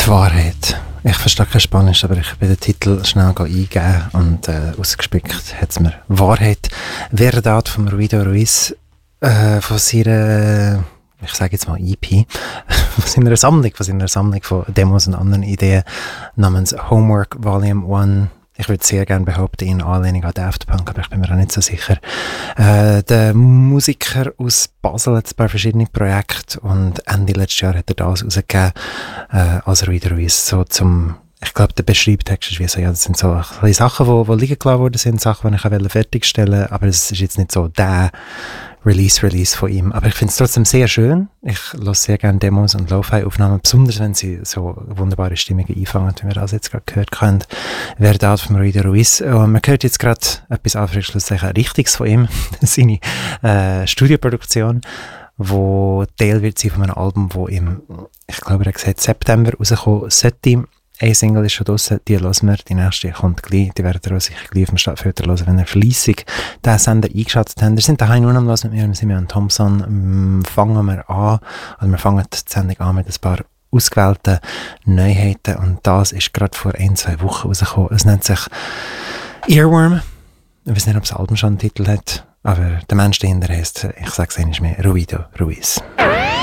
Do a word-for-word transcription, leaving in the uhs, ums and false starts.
Die Wahrheit. Ich verstehe kein Spanisch, aber ich bin den Titel schnell eingeben und äh, ausgespickt hat es mir Wahrheit. Verdad von Ruido Ruiz äh, von seiner, ich sage jetzt mal E P, von seiner Sammlung, von seiner Sammlung von Demos und anderen Ideen namens Homework Volume eins. Ich würde sehr gerne behaupten, in Anlehnung an Daft Punk, aber ich bin mir auch nicht so sicher. Äh, der Musiker aus Basel hat ein paar verschiedene Projekte und Ende letztes Jahr hat er das rausgegeben, äh, als Ruido Ruiz, so zum, ich glaube, der Beschreibtext ist wie so, ja, das sind so kleine Sachen, die, die liegen gelassen worden sind, Sachen, die ich auch fertigstellen wollte, aber es ist jetzt nicht so der Release-Release von ihm. Aber ich finde es trotzdem sehr schön. Ich höre sehr gerne Demos und Lo-Fi-Aufnahmen, besonders wenn sie so wunderbare Stimmungen einfangen, wie wir das jetzt gerade gehört haben. Verdad von Ruido Ruiz. Und man hört jetzt gerade etwas anschlusslich Richtiges von ihm, seine äh, Studioproduktion, wo Teil wird sein von einem Album, wo im, ich glaube, er hat gesagt, September rauskommen sollte. Eine Single ist schon draussen, die hören wir, die nächste kommt gleich, die werden ihr auch sicher gleich auf dem Stadtfilter hören, wenn ihr fleissig diesen Sender eingeschaltet habt. Wir sind daheim nur am Hören mit mir, im Simeon Thompson, ähm, fangen wir an, also wir fangen die Sendung an mit ein paar ausgewählten Neuheiten und das ist gerade vor ein, zwei Wochen rausgekommen. Es nennt sich Earworm, ich weiß nicht, ob das Album schon einen Titel hat, aber der Mensch dahinter heisst, ich sage es einmal mehr, Ruido Ruiz.